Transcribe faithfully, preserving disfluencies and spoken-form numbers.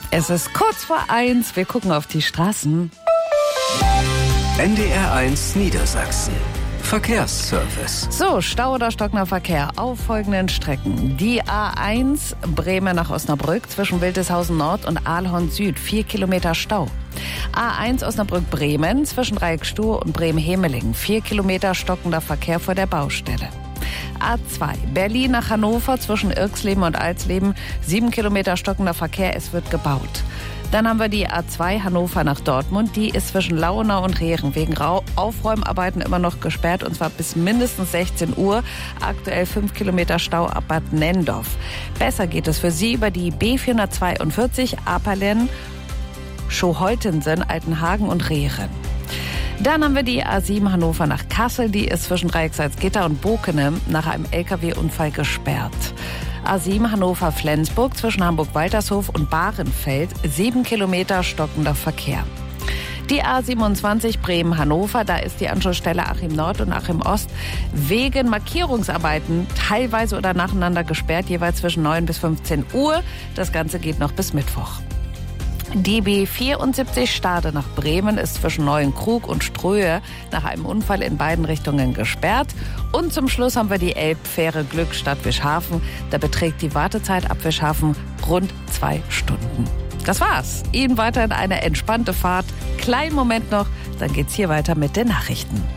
Es ist kurz vor eins. Wir gucken auf die Straßen. N D R eins Niedersachsen. Verkehrsservice. So, Stau oder stockender Verkehr auf folgenden Strecken. Die A eins Bremen nach Osnabrück zwischen Wildeshausen Nord und Aalhorn Süd. Vier Kilometer Stau. A eins Osnabrück-Bremen zwischen Dreieckstuhl und Bremen-Hemelingen. Vier Kilometer stockender Verkehr vor der Baustelle. A zwei Berlin nach Hannover zwischen Irxleben und Alsleben. Sieben Kilometer stockender Verkehr, es wird gebaut. Dann haben wir die A zwei Hannover nach Dortmund. Die ist zwischen Lauenau und Rehren wegen Aufräumarbeiten immer noch gesperrt, und zwar bis mindestens sechzehn Uhr. Aktuell fünf Kilometer Stau ab Bad Nendorf. Besser geht es für Sie über die B vierhundertzweiundvierzig Aperlen, Schoheutensen, Altenhagen und Rehren. Dann haben wir die A sieben Hannover nach Kassel. Die ist zwischen Dreiecksalzgitter und Bokenem nach einem L K W-Unfall gesperrt. A sieben Hannover-Flensburg zwischen Hamburg-Waltershof und Bahrenfeld. Sieben Kilometer stockender Verkehr. Die A siebenundzwanzig Bremen-Hannover, da ist die Anschlussstelle Achim Nord und Achim Ost wegen Markierungsarbeiten teilweise oder nacheinander gesperrt, jeweils zwischen neun bis fünfzehn Uhr. Das Ganze geht noch bis Mittwoch. Die B vierundsiebzig Stade nach Bremen ist zwischen Neuenkrug und Ströhe nach einem Unfall in beiden Richtungen gesperrt. Und zum Schluss haben wir die Elbfähre Glückstadt Wischhafen. Da beträgt die Wartezeit ab Wischhafen rund zwei Stunden. Das war's. Ihnen weiterhin eine entspannte Fahrt. Kleinen Moment noch, dann geht's hier weiter mit den Nachrichten.